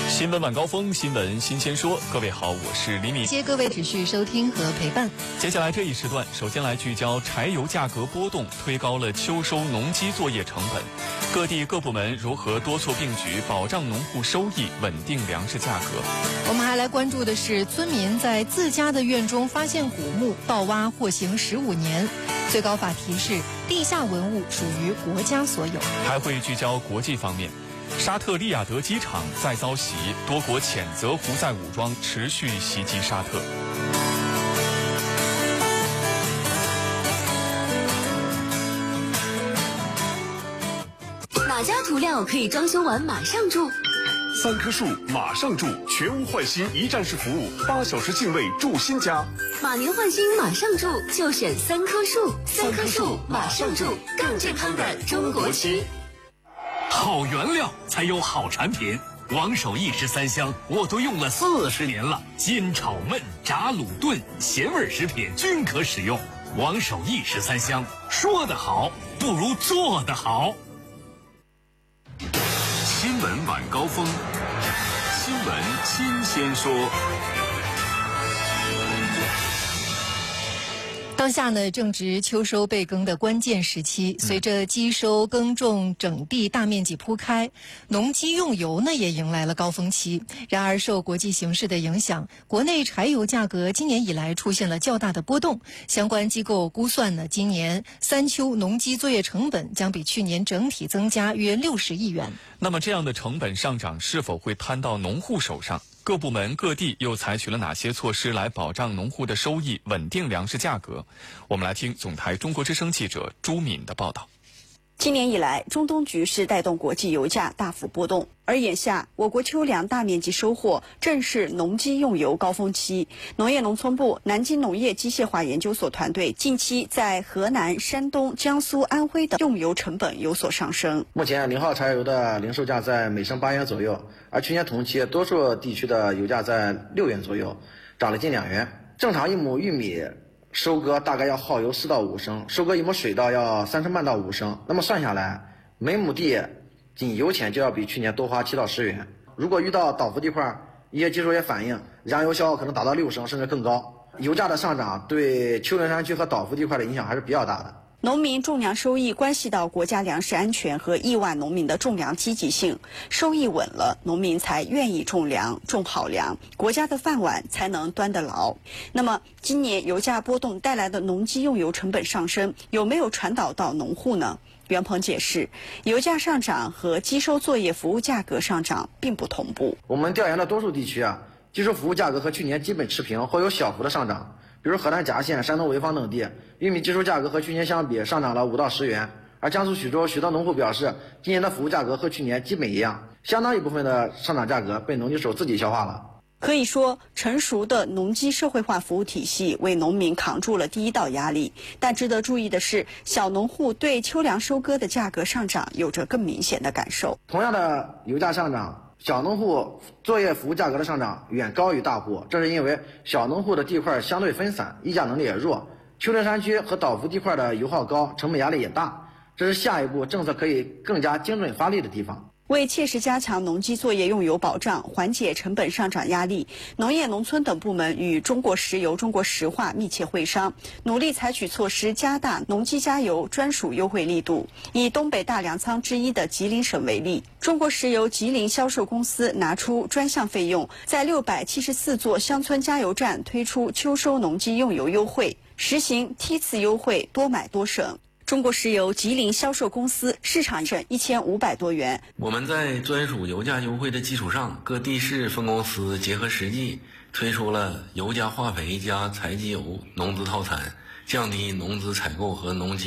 新闻晚高峰，新闻新鲜说。各位好，我是李敏。 谢谢各位持续收听和陪伴。 接下来这一时段，首先来聚焦柴油价格波动推高了秋收农机作业成本，各地各部门如何多措并举，保障农户收益，稳定粮食价格。 我们还来关注的是，村民在自家的院中发现古墓，盗挖获刑15年。最高法提示，地下文物属于国家所有。 还会聚焦国际方面。沙特利雅得机场再遭袭，多国谴责胡塞武装持续袭击沙特。 哪家涂料可以装修完马上住 ？3棵树马上住，全屋换新一站式服务，8小时净位住新家。 马年换新马上住，就选3棵树。3棵树马上住，更健康的中国区。 好原料才有好产品，王守义13香我都用了40年了，煎炒焖炸卤炖咸味食品均可使用。王守义13香，说得好不如做得好。 新闻晚高峰，新闻新鲜说。 当下呢，正值秋收备耕的关键时期，随着机收、耕种、整地大面积铺开，农机用油呢也迎来了高峰期。然而，受国际形势的影响，国内柴油价格今年以来出现了较大的波动。相关机构估算呢，今年3秋农机作业成本将比去年整体增加约60亿元。 那么，这样的成本上涨是否会摊到农户手上？各部门各地又采取了哪些措施来保障农户的收益，稳定粮食价格？我们来听总台中国之声记者朱敏的报道。 今年以来，中东局势带动国际油价大幅波动，而眼下我国秋粮大面积收获，正是农机用油高峰期。农业农村部南京农业机械化研究所团队近期在河南、山东、江苏、安徽等用油成本有所上升。 目前0号柴油的零售价在每升8元左右，而去年同期多数地区的油价在6元左右，涨了近2元。正常一亩玉米收割大概要耗油4到5升，收割一亩水稻要3升半到5升，那么算下来，每亩地仅油钱就要比去年多花7到10元。如果遇到倒伏地块，一些技术也反映燃油消耗可能达到6升甚至更高。油价的上涨对丘陵山区和倒伏地块的影响还是比较大的。 农民种粮收益关系到国家粮食安全和亿万农民的种粮积极性，收益稳了，农民才愿意种粮，种好粮，国家的饭碗才能端得牢。那么，今年油价波动带来的农机用油成本上升，有没有传导到农户呢？袁鹏解释，油价上涨和机收作业服务价格上涨并不同步。 我们调研的多数地区机收服务价格和去年基本持平或有小幅的上涨。比如河南夹县、山东潍坊等地，玉米机收价格和去年相比上涨了5到10元，而江苏徐州许多农户表示，今年的服务价格和去年基本一样，相当一部分的上涨价格被农机手自己消化了。 可以说，成熟的农机社会化服务体系为农民扛住了第一道压力。但值得注意的是，小农户对秋粮收割的价格上涨有着更明显的感受。 同样的油价上涨，小农户作业服务价格的上涨远高于大户，这是因为小农户的地块相对分散，议价能力也弱，丘陵山区和倒伏地块的油耗高，成本压力也大，这是下一步政策可以更加精准发力的地方。 为切实加强农机作业用油保障，缓解成本上涨压力，农业农村等部门与中国石油、中国石化密切会商，努力采取措施，加大农机加油专属优惠力度。以东北大粮仓之一的吉林省为例，中国石油吉林销售公司拿出专项费用，在674座乡村加油站推出秋收农机用油优惠，实行梯次优惠，多买多省。中国石油吉林销售公司市场省1500多元。 我们在专属油价优惠的基础上，各地市分公司结合实际，推出了油加化肥加柴机油农资套餐，降低农资采购和农机